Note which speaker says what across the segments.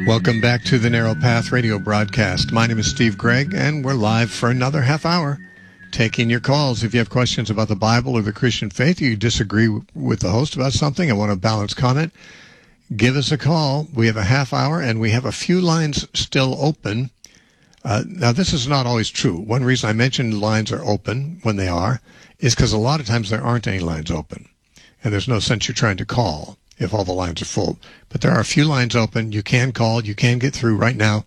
Speaker 1: Welcome back to the Narrow Path radio broadcast. My name is Steve Gregg, and we're live for another half hour, taking your calls. If you have questions about the Bible or the Christian faith, you disagree with the host about something and want a balanced comment, give us a call. We have a half hour, and we have a few lines still open. Now, this is not always true. One reason I mentioned lines are open when they are is because a lot of times there aren't any lines open, and there's no sense you're trying to call if all the lines are full. But there are a few lines open. You can call. You can get through right now.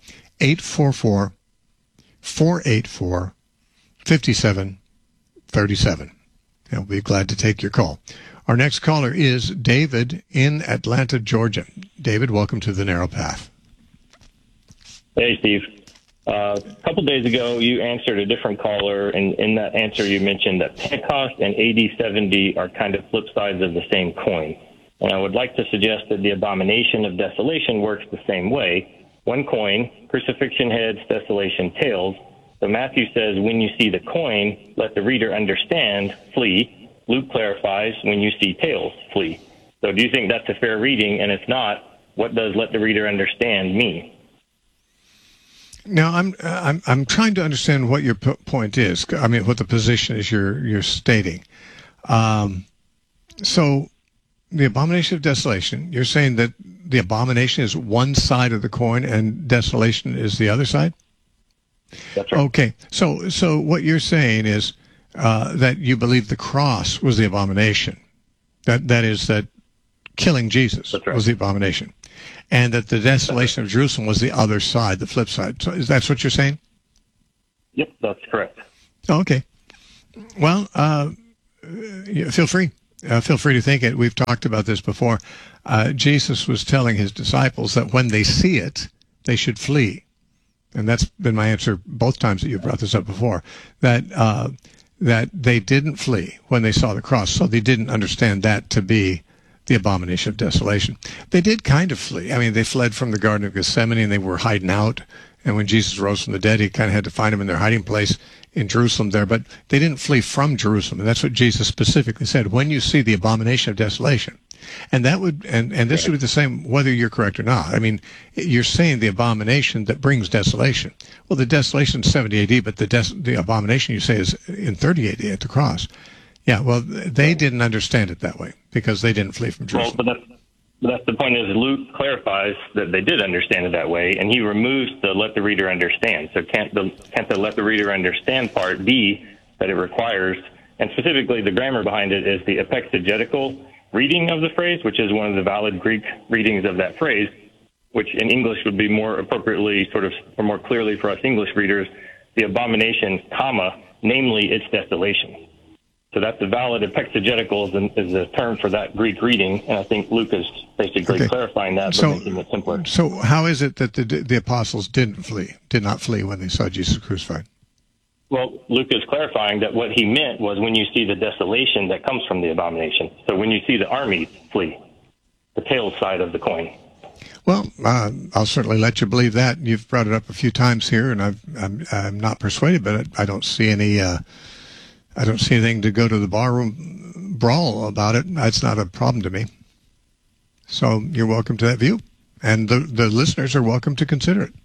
Speaker 1: 844-484-5737. And we'll be glad to take your call. Our next caller is David in Atlanta, Georgia. David, welcome to the Narrow Path.
Speaker 2: Hey, Steve. A couple days ago, you answered a different caller, and in that answer, you mentioned that Pentecost and AD 70 are kind of flip sides of the same coin. And I would like to suggest that the abomination of desolation works the same way. One coin, crucifixion heads, desolation tails. So Matthew says, when you see the coin, let the reader understand, flee. Luke clarifies, when you see tails, flee. So do you think that's a fair reading? And if not, what does let the reader understand mean?
Speaker 1: Now, I'm trying to understand what your point is. I mean, what the position is you're stating. So the abomination of desolation, you're saying that the abomination is one side of the coin and desolation is the other side?
Speaker 2: That's right.
Speaker 1: Okay. So what you're saying is that you believe the cross was the abomination. That is that killing Jesus was the abomination. And that the desolation of Jerusalem was the other side, the flip side. So that's what you're saying?
Speaker 2: Yep, that's correct.
Speaker 1: Oh, okay. Well, feel free. Feel free to think it. We've talked about this before. Jesus was telling his disciples that when they see it, they should flee. And that's been my answer both times that you brought this up before, that they didn't flee when they saw the cross, so they didn't understand that to be the abomination of desolation. They did kind of flee. I mean, they fled from the Garden of Gethsemane, and they were hiding out. And when Jesus rose from the dead, he kind of had to find them in their hiding place in Jerusalem there. But they didn't flee from Jerusalem. And that's what Jesus specifically said. When you see the abomination of desolation. And that would, and this would be the same whether you're correct or not. I mean, you're saying the abomination that brings desolation. Well, the desolation is 70 AD, but the abomination you say is in 30 AD at the cross. Yeah, well, they didn't understand it that way because they didn't flee from Jerusalem.
Speaker 2: Well, but that's the point is Luke clarifies that they did understand it that way, and he removes the let the reader understand. So can't the let the reader understand part be that it requires, and specifically the grammar behind it is the exegetical reading of the phrase, which is one of the valid Greek readings of that phrase, which in English would be more appropriately or more clearly for us English readers, the abomination, comma, namely its desolation. So that's the valid exegetical is the term for that Greek reading, and I think Luke is basically clarifying that, but making it simpler.
Speaker 1: So how is it that the apostles did not flee when they saw Jesus crucified?
Speaker 2: Well, Luke is clarifying that what he meant was when you see the desolation that comes from the abomination. So when you see the armies flee, the tail side of the coin.
Speaker 1: Well, I'll certainly let you believe that. You've brought it up a few times here, and I'm not persuaded, but I don't see any. I don't see anything to go to the barroom brawl about it. That's not a problem to me. So you're welcome to that view, and the listeners are welcome to consider it.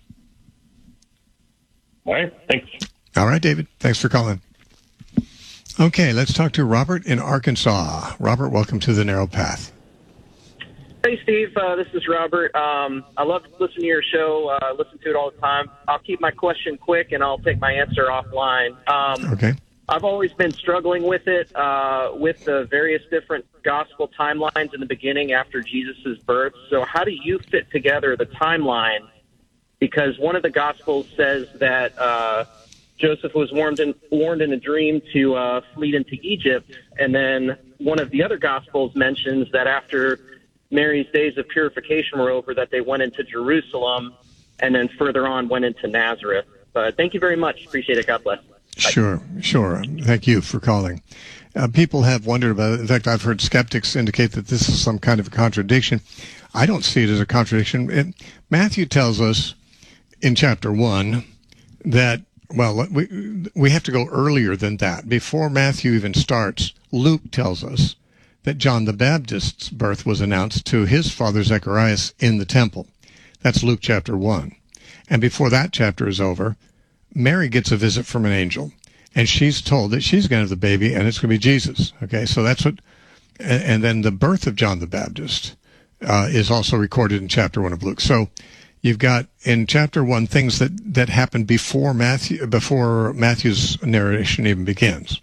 Speaker 2: All right, thanks.
Speaker 1: All right, David. Thanks for calling. Okay, let's talk to Robert in Arkansas. Robert, welcome to the Narrow Path.
Speaker 3: Hey, Steve. This is Robert. I love listening to your show. Listen to it all the time. I'll keep my question quick, and I'll take my answer offline.
Speaker 1: Okay.
Speaker 3: I've always been struggling with it, with the various different gospel timelines in the beginning after Jesus' birth. So how do you fit together the timeline? Because one of the gospels says that Joseph was warned in a dream to flee into Egypt. And then one of the other gospels mentions that after Mary's days of purification were over, that they went into Jerusalem and then further on went into Nazareth. But thank you very much. Appreciate it. God bless.
Speaker 1: Sure. Thank you for calling. People have wondered about it. In fact, I've heard skeptics indicate that this is some kind of a contradiction. I don't see it as a contradiction. Matthew tells us in chapter 1 that, well, we have to go earlier than that. Before Matthew even starts, Luke tells us that John the Baptist's birth was announced to his father Zacharias in the temple. That's Luke chapter 1. And before that chapter is over, Mary gets a visit from an angel, and she's told that she's going to have the baby, and it's going to be Jesus. Okay, so that's what, and then the birth of John the Baptist is also recorded in chapter 1 of Luke. So you've got in chapter 1 things that happened before Matthew's narration even begins.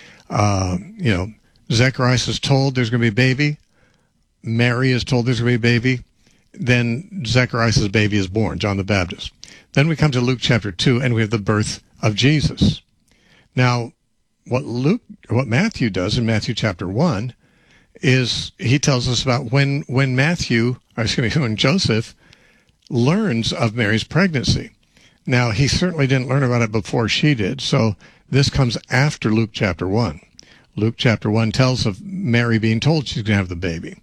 Speaker 1: Zacharias is told there's going to be a baby. Mary is told there's going to be a baby. Then Zacharias' baby is born, John the Baptist. Then we come to Luke chapter 2, and we have the birth of Jesus. Now, what Matthew does in Matthew chapter 1 is he tells us about when Joseph learns of Mary's pregnancy. Now, he certainly didn't learn about it before she did, so this comes after Luke chapter 1. Luke chapter 1 tells of Mary being told she's going to have the baby,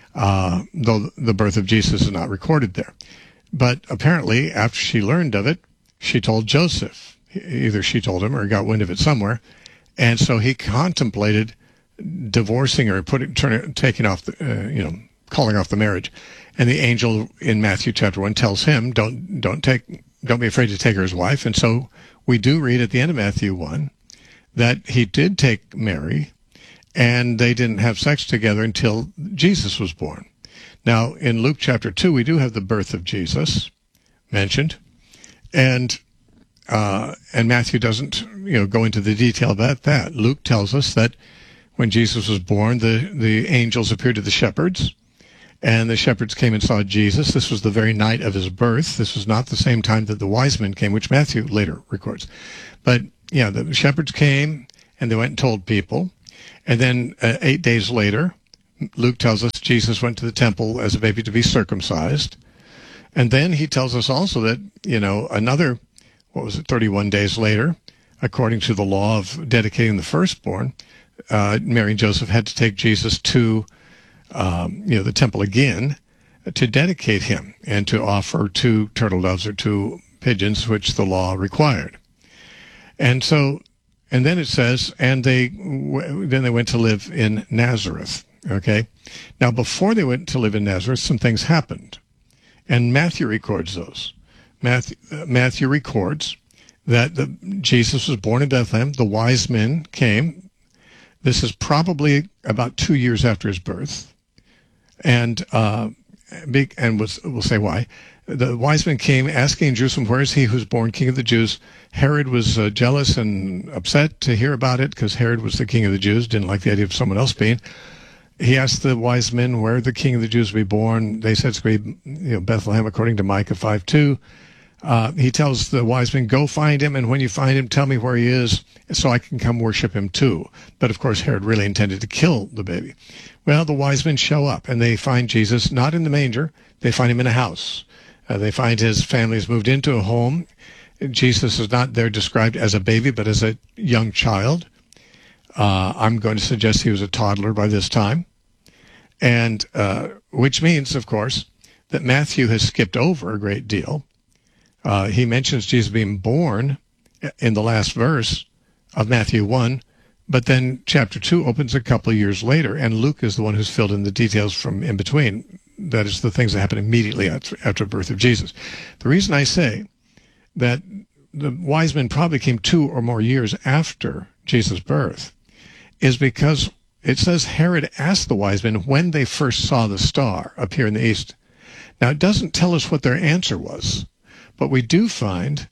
Speaker 1: though the birth of Jesus is not recorded there. But apparently, after she learned of it, she told Joseph. Either she told him or got wind of it somewhere. And so he contemplated divorcing her, taking off, calling off the marriage. And the angel in Matthew chapter 1 tells him, don't be afraid to take her as wife. And so we do read at the end of Matthew 1 that he did take Mary, and they didn't have sex together until Jesus was born. Now, in Luke chapter 2, we do have the birth of Jesus mentioned, and Matthew doesn't, go into the detail about that. Luke tells us that when Jesus was born, the angels appeared to the shepherds, and the shepherds came and saw Jesus. This was the very night of his birth. This was not the same time that the wise men came, which Matthew later records. But, the shepherds came, and they went and told people. And then 8 days later, Luke tells us Jesus went to the temple as a baby to be circumcised. And then he tells us also that, another, 31 days later, according to the law of dedicating the firstborn, Mary and Joseph had to take Jesus to, the temple again to dedicate him and to offer 2 turtle doves or 2 pigeons, which the law required. And then it says, and they went to live in Nazareth. Okay. Now, before they went to live in Nazareth, some things happened, and Matthew records those. Matthew records that Jesus was born in Bethlehem. The wise men came. This is probably about 2 years after his birth, and we'll say why. The wise men came asking in Jerusalem, "Where is he who's born King of the Jews?" Herod was jealous and upset to hear about it because Herod was the king of the Jews, didn't like the idea of someone else being. He asked the wise men where the king of the Jews would be born. They said it's going to be Bethlehem, according to Micah 5:2. He tells the wise men, "Go find him, and when you find him, tell me where he is so I can come worship him too." But of course, Herod really intended to kill the baby. Well, the wise men show up, and they find Jesus not in the manger. They find him in a house. They find his family has moved into a home. Jesus is not there described as a baby, but as a young child. I'm going to suggest he was a toddler by this time. And which means, of course, that Matthew has skipped over a great deal. He mentions Jesus being born in the last verse of Matthew 1, but then chapter 2 opens a couple of years later, and Luke is the one who's filled in the details from in between. That is the things that happen immediately after the birth of Jesus. The reason I say that the wise men probably came 2 or more years after Jesus' birth is because it says Herod asked the wise men when they first saw the star appear in the east. Now, it doesn't tell us what their answer was, but we do find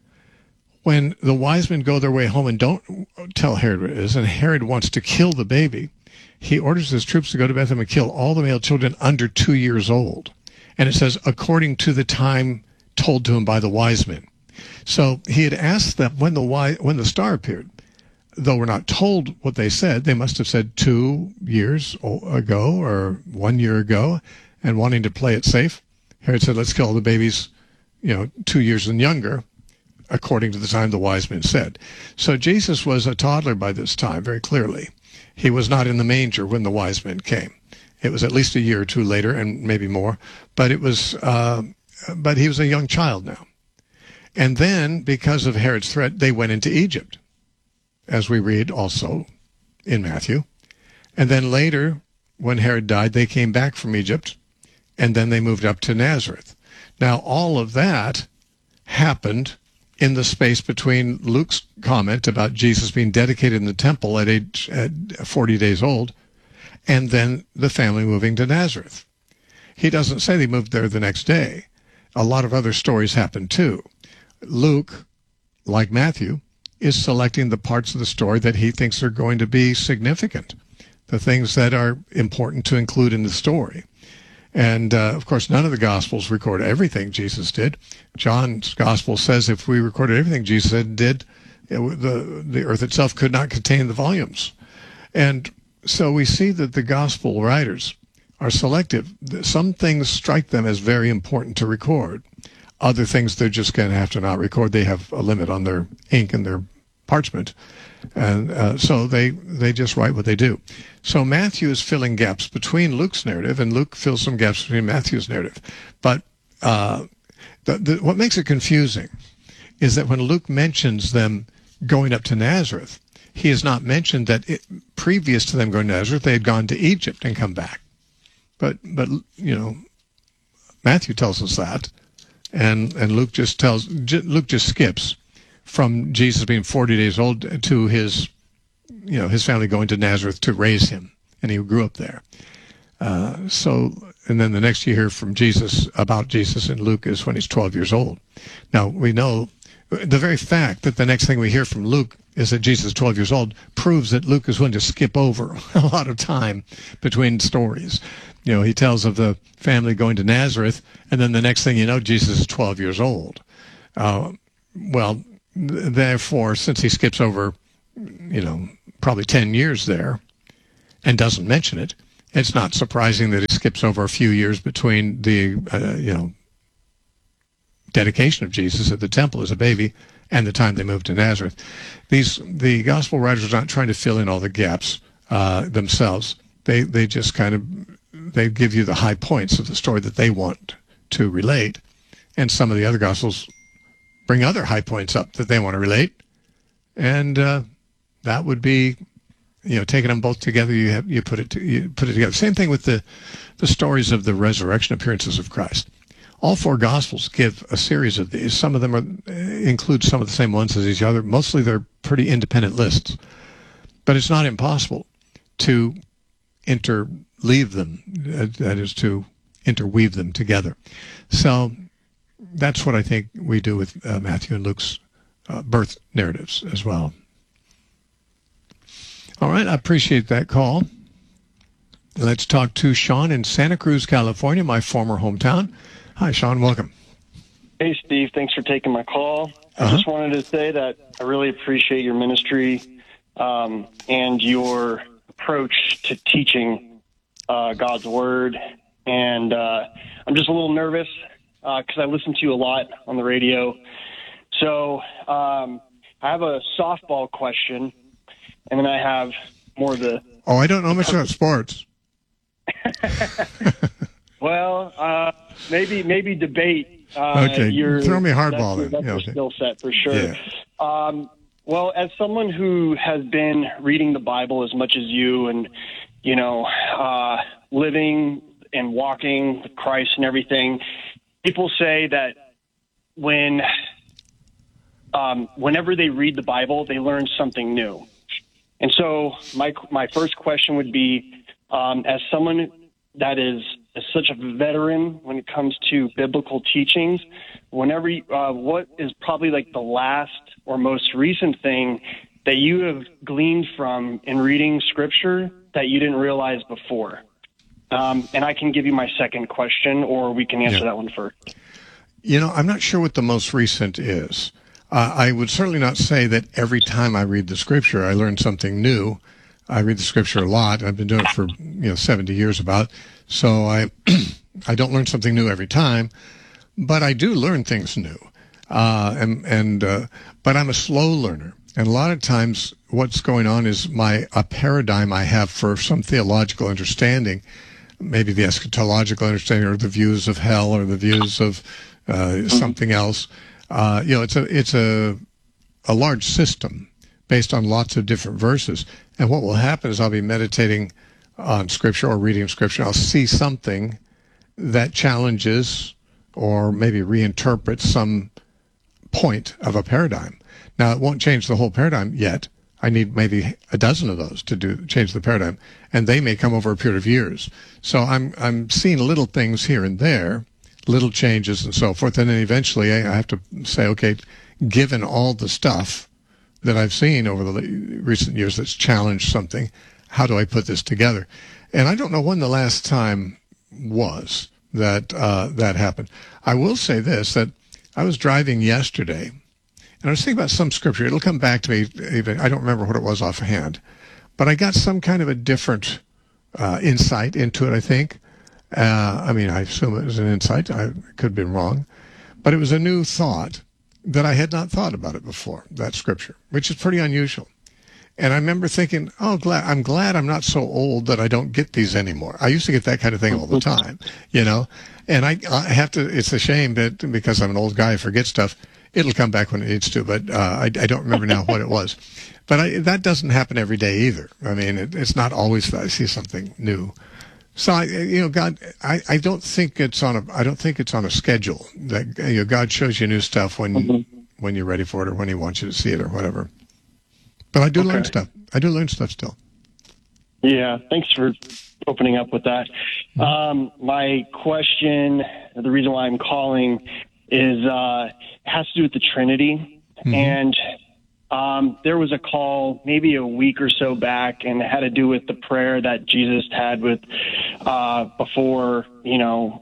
Speaker 1: when the wise men go their way home and don't tell Herod what it is, and Herod wants to kill the baby, he orders his troops to go to Bethlehem and kill all the male children under 2 years old. And it says, according to the time told to him by the wise men. So he had asked them when the star appeared. Though we're not told what they said, they must have said 2 years ago or 1 year ago, and wanting to play it safe, Herod said, let's kill all the babies, 2 years and younger, according to the time the wise men said. So Jesus was a toddler by this time, very clearly. He was not in the manger when the wise men came. It was at least a year or 2 later, and maybe more, but he was a young child now. And then, because of Herod's threat, they went into Egypt, as we read also in Matthew. And then later, when Herod died, they came back from Egypt, and then they moved up to Nazareth. Now, all of that happened in the space between Luke's comment about Jesus being dedicated in the temple at 40 days old, and then the family moving to Nazareth. He doesn't say they moved there the next day. A lot of other stories happened too. Luke, like Matthew, is selecting the parts of the story that he thinks are going to be significant, the things that are important to include in the story. And, of course, none of the Gospels record everything Jesus did. John's Gospel says if we recorded everything Jesus did, the earth itself could not contain the volumes. And so we see that the Gospel writers are selective. Some things strike them as very important to record. Other things they're just going to have to not record. They have a limit on their ink and their parchment. And so they just write what they do. So Matthew is filling gaps between Luke's narrative, and Luke fills some gaps between Matthew's narrative. But what makes it confusing is that when Luke mentions them going up to Nazareth, he has not mentioned that previous to them going to Nazareth, they had gone to Egypt and come back. But Matthew tells us that, and Luke just skips from Jesus being 40 days old to his family going to Nazareth to raise him, and he grew up there. And then the next you hear from Jesus about Jesus in Luke is when he's 12 years old. Now, we know the very fact that the next thing we hear from Luke is that Jesus is 12 years old proves that Luke is willing to skip over a lot of time between stories. He tells of the family going to Nazareth, and then the next thing you know, Jesus is 12 years old. Therefore, since he skips over, probably 10 years there and doesn't mention it, it's not surprising that he skips over a few years between the, dedication of Jesus at the temple as a baby and the time they moved to Nazareth. The gospel writers are not trying to fill in all the gaps themselves. They just they give you the high points of the story that they want to relate, and some of the other gospels bring other high points up that they want to relate, and that would be, taking them both together. You put it together. Same thing with the stories of the resurrection appearances of Christ. All four Gospels give a series of these. Some of them include some of the same ones as each other. Mostly they're pretty independent lists. But it's not impossible to interleave them, that is, to interweave them together. So that's what I think we do with Matthew and Luke's birth narratives as well. All right, I appreciate that call. Let's talk to Sean in Santa Cruz, California, my former hometown. Hi, Sean. Welcome.
Speaker 4: Hey, Steve. Thanks for taking my call. I just wanted to say that I really appreciate your ministry and your approach to teaching God's Word. And I'm just a little nervous because I listen to you a lot on the radio. So I have a softball question, and then I have more of the...
Speaker 1: Oh, I don't know much about sports.
Speaker 4: Well, maybe debate.
Speaker 1: Okay, throw me a hardball then.
Speaker 4: That's your skill set for sure.
Speaker 1: Yeah.
Speaker 4: Well, as someone who has been reading the Bible as much as you, and living and walking with Christ and everything, people say that whenever they read the Bible, they learn something new. And so my first question would be, as someone that is such a veteran when it comes to biblical teachings, what is probably like the last or most recent thing that you have gleaned from in reading Scripture that you didn't realize before? And I can give you my second question, or we can answer that one first.
Speaker 1: I'm not sure what the most recent is. I would certainly not say that every time I read the Scripture I learn something new. I read the Scripture a lot. I've been doing it for 70 years about. So I don't learn something new every time, but I do learn things new. But I'm a slow learner, and a lot of times what's going on is a paradigm I have for some theological understanding, maybe the eschatological understanding, or the views of hell, or the views of something else. It's a large system based on lots of different verses. And what will happen is I'll be meditating on Scripture or reading Scripture. I'll see something that challenges or maybe reinterpret some point of a paradigm. Now, it won't change the whole paradigm yet. I need maybe a dozen of those to change the paradigm, and they may come over a period of years. So I'm seeing little things here and there, little changes and so forth, and then eventually I have to say, okay, given all the stuff that I've seen over the recent years that's challenged something, how do I put this together? And I don't know when the last time was that that happened. I will say this, that I was driving yesterday, and I was thinking about some scripture. It'll come back to me. Even I don't remember what it was offhand, but I got some kind of a different insight into it, I think. I mean, I assume it was an insight. I could have been wrong. But it was a new thought that I had not thought about it before, that scripture, which is pretty unusual. And I remember thinking, I'm glad I'm not so old that I don't get these anymore. I used to get that kind of thing all the time, you know. And I have to, it's a shame that because I'm an old guy, I forget stuff. It'll come back when it needs to, but I don't remember now what it was. But that doesn't happen every day either. I mean, it's not always that I see something new. So God, I don't think it's on a schedule that God shows you new stuff when you're ready for it or when He wants you to see it or whatever. But I do learn stuff. I do learn stuff still.
Speaker 4: Yeah, thanks for opening up with that. My question, the reason why I'm calling, is has to do with the Trinity. And there was a call maybe a week or so back, and it had to do with the prayer that Jesus had with before, in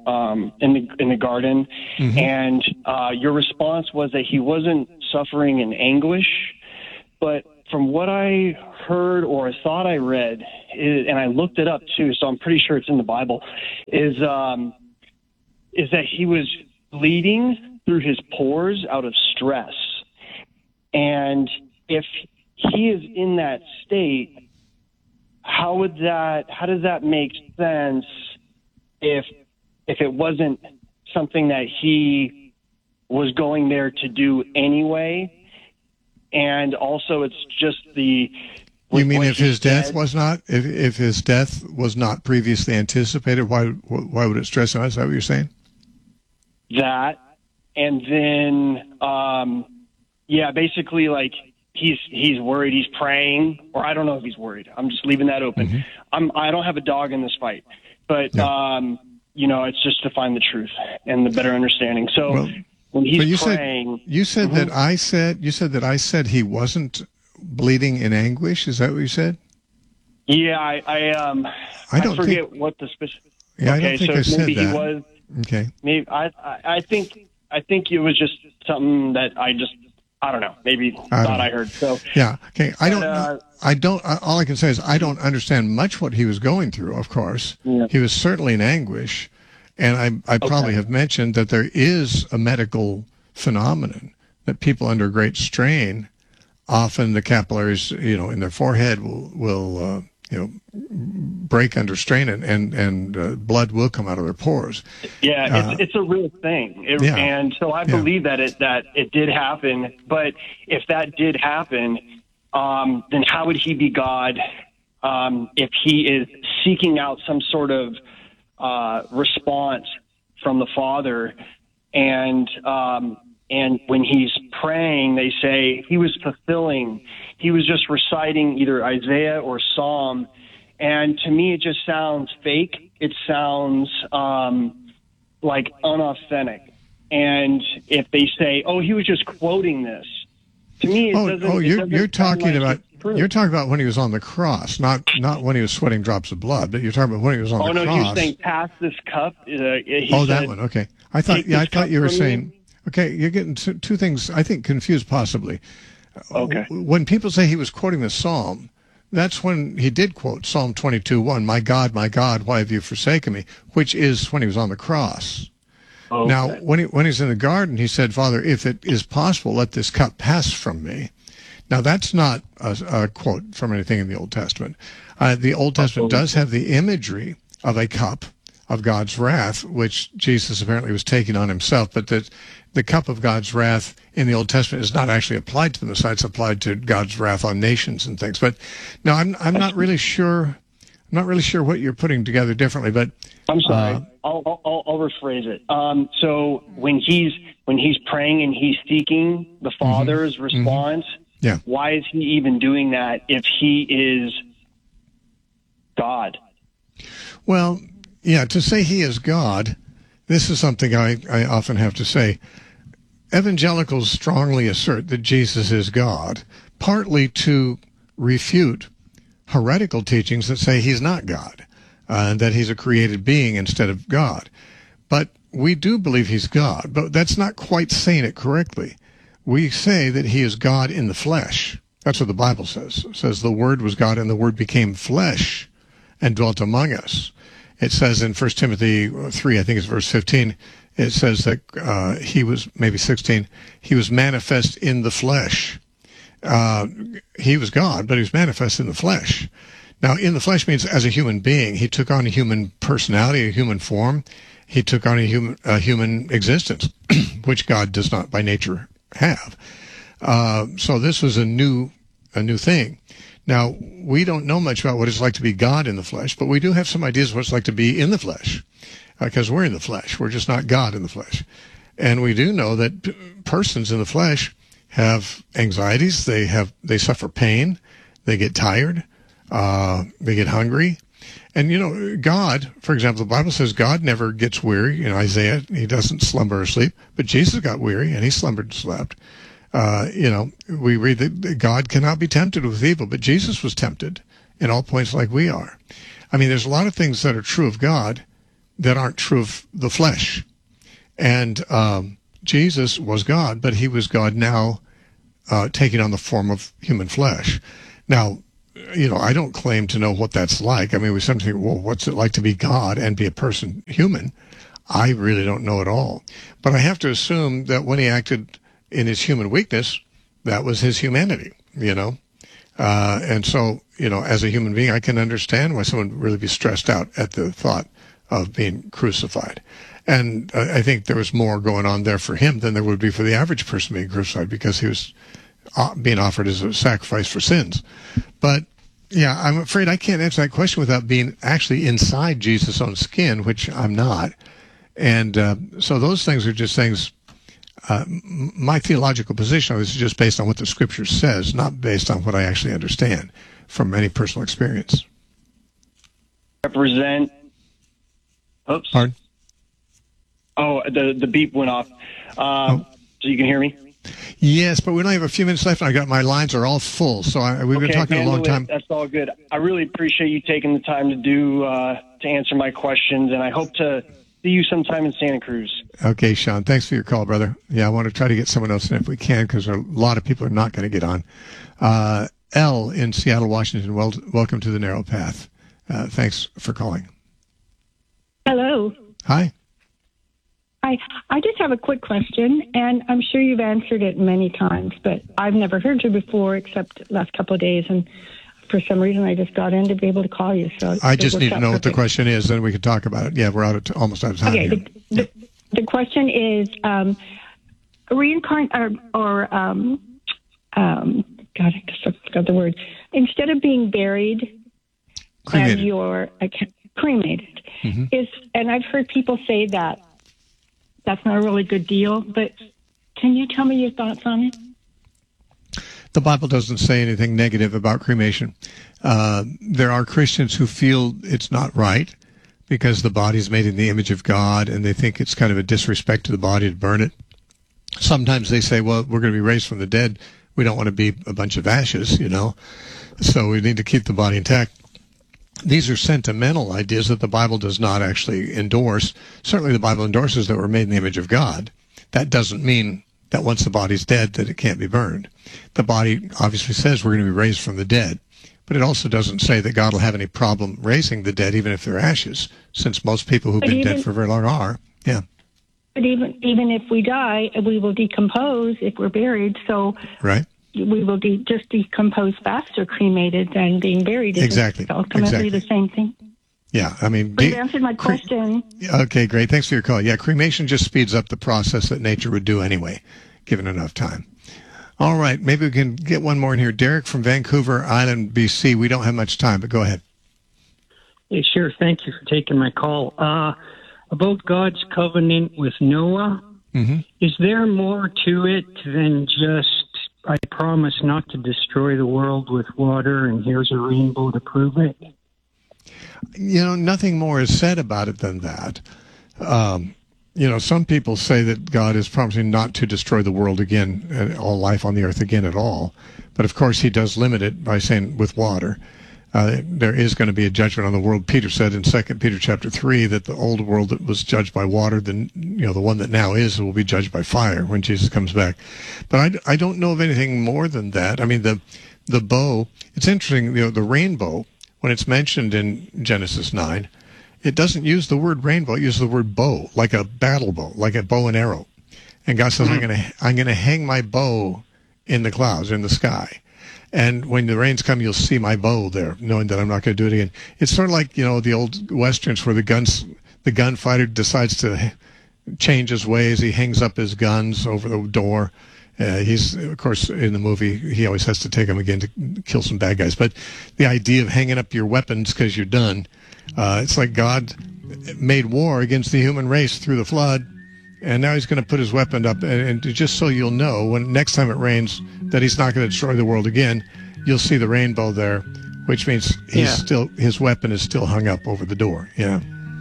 Speaker 4: the garden. And your response was that He wasn't suffering in anguish, but from what I heard or thought I read, and I looked it up too, so I'm pretty sure it's in the Bible, is that He was bleeding through His pores out of stress. And if He is in that state, how does that make sense if it wasn't something that He was going there to do anyway? And also, it's just the.
Speaker 1: You mean if His death was not, if His death was not previously anticipated, why would it stress Him? Is that what you're saying?
Speaker 4: That, and then, basically, like he's worried, he's praying, or I don't know if he's worried. I'm just leaving that open. I don't have a dog in this fight, but it's just to find the truth and the better understanding. So. Well, when He's praying,
Speaker 1: you said that I said He wasn't bleeding in anguish. Is that what you said?
Speaker 4: Yeah, I forget what the specific.
Speaker 1: Yeah, okay, I don't think I said
Speaker 4: maybe
Speaker 1: that.
Speaker 4: He was.
Speaker 1: Okay.
Speaker 4: Maybe I think it was just something that I don't know. Maybe thought I heard. So
Speaker 1: yeah. Okay. I don't. All I can say is I don't understand much what he was going through. Of course, He was certainly in anguish. And I probably have mentioned that there is a medical phenomenon that people under great strain, often the capillaries, in their forehead will break under strain and blood will come out of their pores.
Speaker 4: Yeah, it's a real thing. And so I believe that it did happen. But if that did happen, then how would He be God if He is seeking out some sort of response from the Father, and when He's praying, they say He was just reciting either Isaiah or Psalm, and to me it just sounds fake. It sounds like unauthentic. And if they say, "Oh, he was just quoting this," to me it doesn't. You're talking about when He was on the cross, not when He was sweating drops of blood. But you're talking about when He was on the cross. Oh no, you're saying pass this cup.
Speaker 1: That one. Okay, I thought you were saying. Okay, you're getting two things I think confused possibly.
Speaker 4: Okay.
Speaker 1: When people say He was quoting the Psalm, that's when He did quote Psalm 22:1. My God, why have you forsaken me? Which is when He was on the cross. Okay. Now, when He's in the garden, He said, Father, if it is possible, let this cup pass from me. Now, that's not a quote from anything in the Old Testament. The Old Testament does have the imagery of a cup of God's wrath, which Jesus apparently was taking on Himself, but the cup of God's wrath in the Old Testament is not actually applied to the Messiah. It's applied to God's wrath on nations and things. But no, I'm not really sure not really sure what you're putting together differently, but
Speaker 4: I'm sorry. I'll rephrase it. So when he's praying and he's seeking the Father's response,
Speaker 1: yeah.
Speaker 4: Why is he even doing that if he is God?
Speaker 1: Well, yeah, to say he is God, this is something I often have to say. Evangelicals strongly assert that Jesus is God, partly to refute heretical teachings that say he's not God, and that he's a created being instead of God. But we do believe he's God, but that's not quite saying it correctly. We say that he is God in the flesh. That's what the Bible says. It says the Word was God and the Word became flesh and dwelt among us. It says in 1 Timothy 3, I think it's verse 15, it says that he was, maybe 16, he was manifest in the flesh. He was God, but he was manifest in the flesh. Now, in the flesh means as a human being. He took on a human personality, a human form. He took on a human existence, which God does not by nature have. So this was a new thing. Now, we don't know much about what it's like to be God in the flesh, but we do have some ideas of what it's like to be in the flesh, because we're in the flesh. We're just not God in the flesh. And we do know that persons in the flesh have anxieties. They suffer pain. They get tired. They get hungry. And, God, for example, the Bible says God never gets weary. In Isaiah, he doesn't slumber or sleep. But Jesus got weary, and he slumbered and slept. We read that God cannot be tempted with evil, but Jesus was tempted in all points like we are. I mean, there's a lot of things that are true of God that aren't true of the flesh. And Jesus was God, but he was God now taking on the form of human flesh. Now, I don't claim to know what that's like. I mean, we sometimes think, well, what's it like to be God and be a person human? I really don't know at all. But I have to assume that when he acted in his human weakness, that was his humanity, And so, as a human being, I can understand why someone would really be stressed out at the thought of being crucified. And I think there was more going on there for him than there would be for the average person being crucified, because he was being offered as a sacrifice for sins. But, yeah, I'm afraid I can't answer that question without being actually inside Jesus' own skin, which I'm not. And so those things are just things. My theological position is just based on what the Scripture says, not based on what I actually understand from any personal experience.
Speaker 4: Represent. Oops.
Speaker 1: Pardon?
Speaker 4: Oh, the beep went off. So you can hear me?
Speaker 1: Yes, but we only have a few minutes left, and my lines are all full, so we've been talking a long time.
Speaker 4: That's all good. I really appreciate you taking the time to answer my questions, and I hope to see you sometime in Santa Cruz.
Speaker 1: Okay, Sean, thanks for your call, brother. Yeah, I want to try to get someone else in if we can, because a lot of people are not going to get on. L in Seattle, Washington, welcome to the Narrow Path. Thanks for calling.
Speaker 5: Hello.
Speaker 1: Hi.
Speaker 5: I just have a quick question, and I'm sure you've answered it many times, but I've never heard you before except last couple of days, and for some reason I just got in to be able to call you. So
Speaker 1: I just need to know what the question is, then we can talk about it. Yeah, we're almost out of time.
Speaker 5: Okay, the question is reincarnate or God, I just forgot the word. Instead of being buried,
Speaker 1: cremated.
Speaker 5: and you're cremated, and I've heard people say that that's not a really good deal, but can you tell me your thoughts on it?
Speaker 1: The Bible doesn't say anything negative about cremation. There are Christians who feel it's not right because the body is made in the image of God, and they think it's kind of a disrespect to the body to burn it. Sometimes they say, well, we're going to be raised from the dead. We don't want to be a bunch of ashes, so we need to keep the body intact. These are sentimental ideas that the Bible does not actually endorse. Certainly the Bible endorses that we're made in the image of God. That doesn't mean that once the body's dead that it can't be burned. The body obviously says we're going to be raised from the dead, but it also doesn't say that God will have any problem raising the dead even if they're ashes, since most people who've been dead for very long are. Yeah.
Speaker 5: But even if we die, we will decompose if we're buried, so
Speaker 1: right.
Speaker 5: We will just decompose faster cremated than being buried.
Speaker 1: Exactly.
Speaker 5: It's ultimately the same thing.
Speaker 1: Yeah, I mean...
Speaker 5: You've answered my question.
Speaker 1: Okay, great. Thanks for your call. Yeah, cremation just speeds up the process that nature would do anyway, given enough time. All right, maybe we can get one more in here. Derek from Vancouver Island, BC. We don't have much time, but go ahead.
Speaker 6: Hey, sure. Thank you for taking my call. About God's covenant with Noah, is there more to it than just, I promise not to destroy the world with water and here's a rainbow to prove it?
Speaker 1: Nothing more is said about it than that. Some people say that God is promising not to destroy the world again, all life on the earth again at all. But of course, he does limit it by saying with water. There is going to be a judgment on the world. Peter said in 2 Peter chapter 3 that the old world that was judged by water, the one that now is, will be judged by fire when Jesus comes back. But I don't know of anything more than that. I mean, the bow, it's interesting, the rainbow, when it's mentioned in Genesis 9, it doesn't use the word rainbow, it uses the word bow, like a battle bow, like a bow and arrow. And God says, I'm going to hang my bow in the clouds, in the sky. And when the rains come, you'll see my bow there, knowing that I'm not going to do it again. It's sort of like, the old Westerns where the gunfighter decides to change his ways. He hangs up his guns over the door. He's, of course, in the movie, he always has to take them again to kill some bad guys. But the idea of hanging up your weapons because you're done, it's like God made war against the human race through the flood. And now he's going to put his weapon up, and just so you'll know, when next time it rains, that he's not going to destroy the world again. You'll see the rainbow there, which means his weapon is still hung up over the door. Yeah.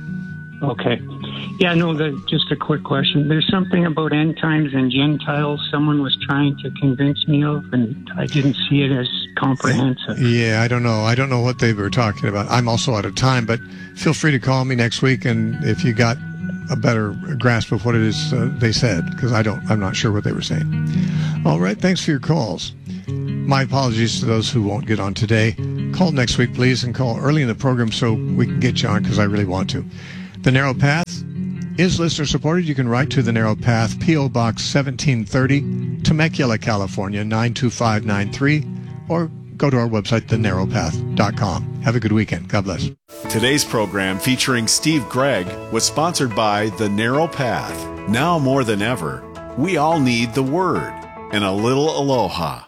Speaker 6: Okay. Yeah, no, just a quick question. There's something about end times and Gentiles someone was trying to convince me of, and I didn't see it as comprehensive.
Speaker 1: Yeah, I don't know. I don't know what they were talking about. I'm also out of time, but feel free to call me next week, and if you got a better grasp of what it is they said, because I'm not sure what they were saying. All right, thanks for your calls. My apologies to those who won't get on today. Call next week, please, and call early in the program so we can get you on, because I really want to. The Narrow Path is listener supported. You can write to The Narrow Path, P.O. Box 1730, Temecula, California, 92593, or go to our website, thenarrowpath.com. Have a good weekend. God bless.
Speaker 7: Today's program, featuring Steve Gregg, was sponsored by The Narrow Path. Now more than ever, we all need the Word and a little aloha.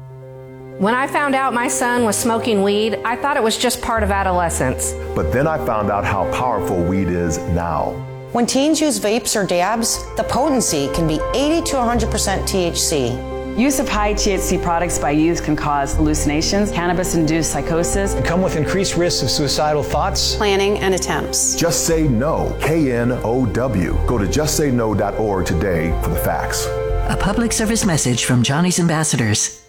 Speaker 8: When I found out my son was smoking weed, I thought it was just part of adolescence.
Speaker 9: But then I found out how powerful weed is now.
Speaker 10: When teens use vapes or dabs, the potency can be 80 to 100% THC.
Speaker 11: Use of high THC products by youth can cause hallucinations, cannabis-induced psychosis,
Speaker 12: and come with increased risks of suicidal thoughts,
Speaker 10: planning, and attempts.
Speaker 9: Just Say No, KNOW. Go to justsayno.org today for the facts.
Speaker 13: A public service message from Johnny's Ambassadors.